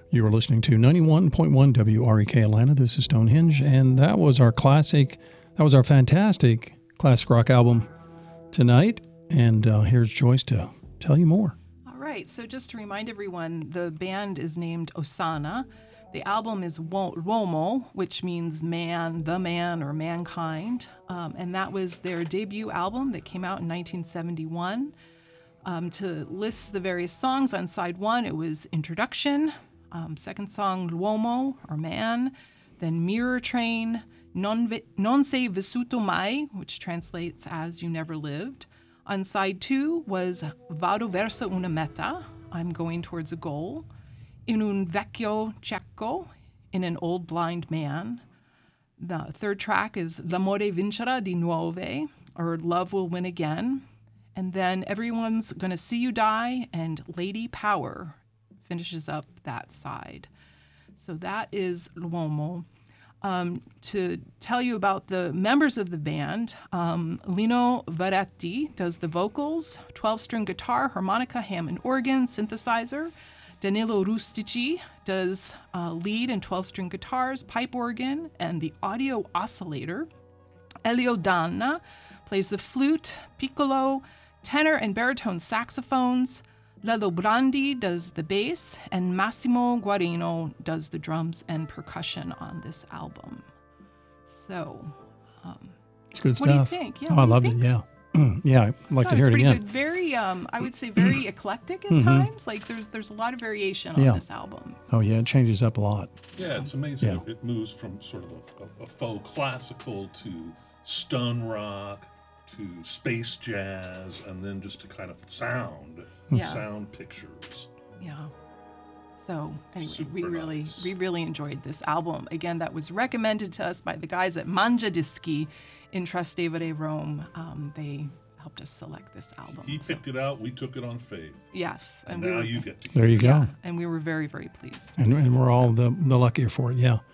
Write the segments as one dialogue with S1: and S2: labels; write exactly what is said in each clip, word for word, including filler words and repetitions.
S1: You were listening to ninety-one point one W R E K Atlanta. This is Stonehenge, and that was our classic, that was our fantastic classic rock album tonight. And uh, here's Joyce to tell you more.
S2: All right, so just to remind everyone, the band is named Osana. The album is Uomo, which means man, the man, or mankind. Um, and that was their debut album that came out in nineteen seventy-one. Um, to list the various songs on side one, it was Introduction. Um, second song, L'Uomo, or Man. Then Mirror Train, Non, vi- non Sei Vissuto Mai, which translates as You Never Lived. On side two was Vado verso una meta, I'm going towards a goal. In un vecchio cieco, in an old blind man. The third track is L'amore vincerà di nuove, or Love Will Win Again. And then Everyone's Gonna See You Die and Lady Power finishes up that side. So that is L'Uomo. Um, to tell you about the members of the band, um, Lino Varetti does the vocals, twelve-string guitar, harmonica, Hammond organ, synthesizer. Danilo Rustici does uh, lead and twelve-string guitars, pipe organ, and the audio oscillator. Elio Danna plays the flute, piccolo, tenor, and baritone saxophones. Lello Brandi does the bass, and Massimo Guarino does the drums and percussion on this album. So, um,
S1: it's good
S2: what
S1: stuff.
S2: do you think? Yeah,
S1: oh, I loved it. Yeah, yeah, I'd like
S2: no,
S1: to hear it
S2: pretty
S1: again.
S2: Good. Very, um, I would say, very eclectic at
S1: Mhm.
S2: times. Like there's there's a lot of variation on
S1: Yeah.
S2: this album.
S1: Oh yeah, it changes up a lot.
S3: Yeah, it's amazing.
S1: Yeah.
S3: It moves from sort of a, a, a faux classical to stone rock to space jazz, and then just to kind of sound,
S2: Yeah.
S3: sound pictures.
S2: Yeah. So anyway,
S3: Super
S2: we really
S3: nice.
S2: we really enjoyed this album. Again, that was recommended to us by the guys at Mangia Dischi in Trastevere, Rome. Um, they helped us select this album.
S3: He
S2: So,
S3: picked it out. We took it on faith.
S2: yes,
S3: And,
S2: we
S3: now
S2: were,
S3: you get to
S1: There you go.
S2: yeah, and we were very very pleased.
S1: And, and we're all the, the luckier for it. Yeah.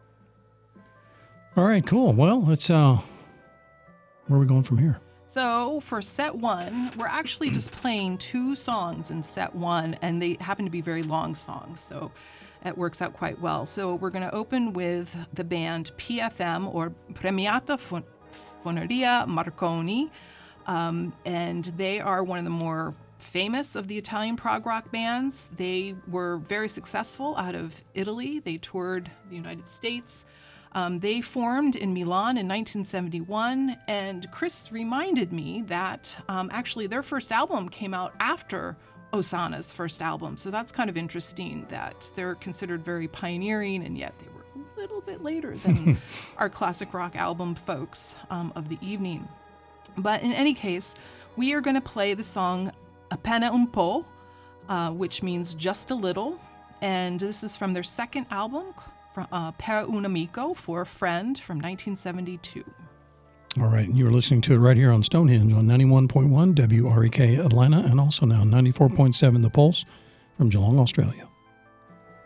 S1: All right, cool. Well, let's. Uh, where are we going from here?
S2: So for set one, we're actually just playing two songs in set one, and they happen to be very long songs, so it works out quite well. So we're going to open with the band P F M, or Premiata Fun- Foneria Marconi, um, and they are one of the more famous of the Italian prog rock bands. They were very successful out of Italy. They toured the United States. Um, they formed in Milan in nineteen seventy-one, and Chris reminded me that um, actually their first album came out after Osana's first album. So that's kind of interesting that they're considered very pioneering, and yet they were a little bit later than our classic rock album folks um, of the evening. But in any case, we are going to play the song Appena un po', uh, which means just a little, and this is from their second album, from, uh, Per un amico, for a friend, from nineteen seventy-two.
S1: All right, you were listening to it right here on Stonehenge on ninety-one point one W R E K Atlanta, and also now ninety-four point seven The Pulse from Geelong, Australia.